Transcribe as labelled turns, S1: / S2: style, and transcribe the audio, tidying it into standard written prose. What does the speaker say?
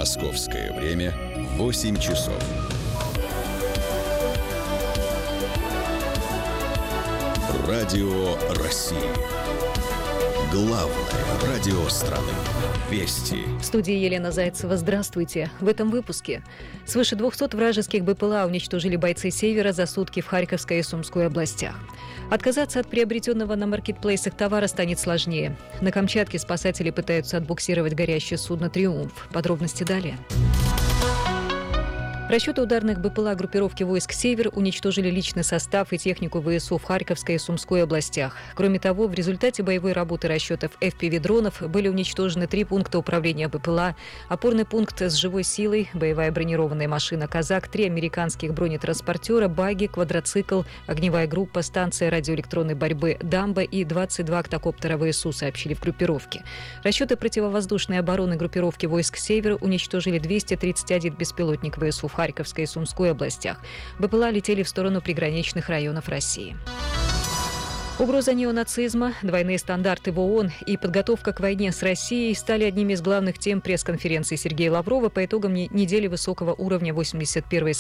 S1: Московское время 8 часов. Радио России. Главное радио страны. Вести.
S2: В студии Елена Зайцева. Здравствуйте. В этом выпуске. Свыше 200 вражеских БПЛА уничтожили бойцы Севера за сутки в Харьковской и Сумской областях. Отказаться от приобретенного на маркетплейсах товара станет сложнее. На Камчатке спасатели пытаются отбуксировать горящее судно «Триумф». Подробности далее. Расчеты ударных БПЛА группировки войск «Север» уничтожили личный состав и технику ВСУ в Харьковской и Сумской областях. Кроме того, в результате боевой работы расчетов FPV-дронов были уничтожены 3 пункта управления БПЛА, опорный пункт с живой силой, боевая бронированная машина «Казак», 3 американских бронетранспортера, багги, квадроцикл, огневая группа, станция радиоэлектронной борьбы «Дамба» и 22 октокоптера ВСУ, сообщили в группировке. Расчеты противовоздушной обороны группировки войск «Север» уничтожили 231 беспилотник ВСУ в Харьковской и Сумской областях. БПЛА летели в сторону приграничных районов России. Угроза неонацизма, двойные стандарты в ООН и подготовка к войне с Россией стали одними из главных тем пресс-конференции Сергея Лаврова по итогам недели высокого уровня 81-й